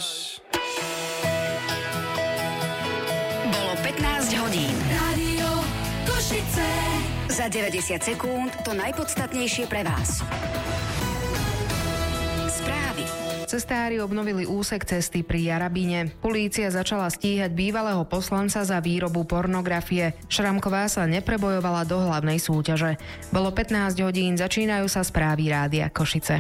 Bolo 15 hodín. Rádio Košice. Za 90 sekúnd to najpodstatnejšie pre vás. Správy. Cestári obnovili úsek cesty pri Jarabine. Polícia začala stíhať bývalého poslanca za výrobu pornografie. Šramková sa neprebojovala do hlavnej súťaže. Bolo 15 hodín, začínajú sa správy Rádia Košice.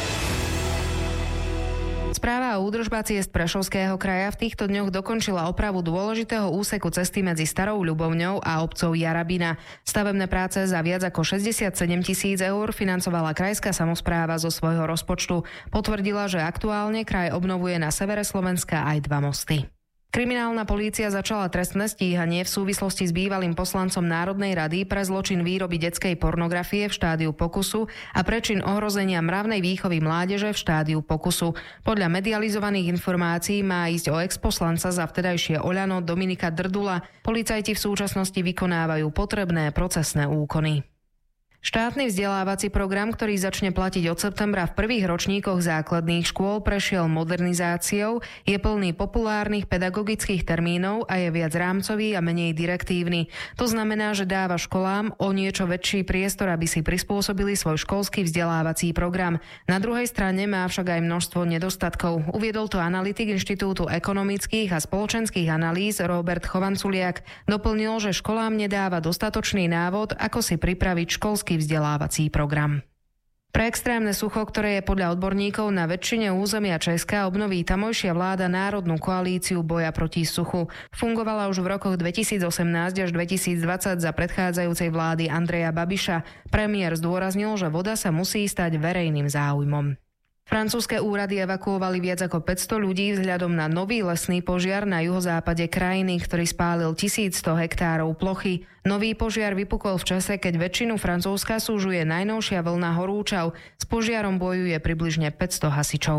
Správa o údržba ciest Prešovského kraja v týchto dňoch dokončila opravu dôležitého úseku cesty medzi Starou Ľubovňou a obcov Jarabina. Stavebné práce za viac ako 67 000 eur financovala krajská samospráva zo svojho rozpočtu. Potvrdila, že aktuálne kraj obnovuje na severe Slovenska aj 2 mosty. Kriminálna polícia začala trestné stíhanie v súvislosti s bývalým poslancom Národnej rady pre zločin výroby detskej pornografie v štádiu pokusu a prečin ohrozenia mravnej výchovy mládeže v štádiu pokusu. Podľa medializovaných informácií má ísť o ex-poslanca za vtedajšie Oľano Dominika Drdula. Policajti v súčasnosti vykonávajú potrebné procesné úkony. Štátny vzdelávací program, ktorý začne platiť od septembra v prvých ročníkoch základných škôl, prešiel modernizáciou, je plný populárnych pedagogických termínov a je viac rámcový a menej direktívny. To znamená, že dáva školám o niečo väčší priestor, aby si prispôsobili svoj školský vzdelávací program. Na druhej strane má však aj množstvo nedostatkov. Uviedol to analytik Inštitútu ekonomických a spoločenských analýz Robert Chovanculiak. Doplnil, že školám nedáva dostatočný návod, ako si pripraviť školský vzdelávací program. Pre extrémne sucho, ktoré je podľa odborníkov na väčšine územia Česka, obnoví tamojšia vláda národnú koalíciu boja proti suchu. Fungovala už v rokoch 2018 až 2020 za predchádzajúcej vlády Andreja Babiša. Premiér zdôraznil, že voda sa musí stať verejným záujmom. Francúzske úrady evakuovali viac ako 500 ľudí vzhľadom na nový lesný požiar na juhozápade krajiny, ktorý spálil 1100 hektárov plochy. Nový požiar vypukol v čase, keď väčšinu Francúzska súžuje najnovšia vlna horúčav. S požiarom bojuje približne 500 hasičov.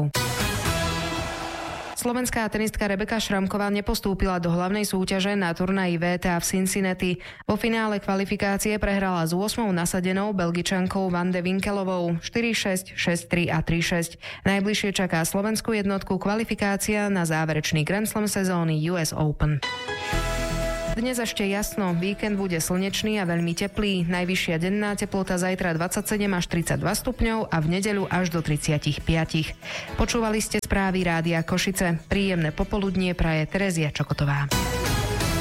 Slovenská tenistka Rebeka Šramková nepostúpila do hlavnej súťaže na turnaji WTA v Cincinnati. Vo finále kvalifikácie prehrala s 8. nasadenou Belgičankou Van de Winkelovou 4-6, 6-3 a 3-6. Najbližšie čaká slovenskú jednotku kvalifikácia na záverečný Grand Slam sezóny US Open. Dnes ešte jasno, víkend bude slnečný a veľmi teplý, najvyššia denná teplota zajtra 27 až 32 stupňov a v nedeľu až do 35. Počúvali ste správy Rádia Košice. Príjemné popoludnie praje Terezia Čokotová.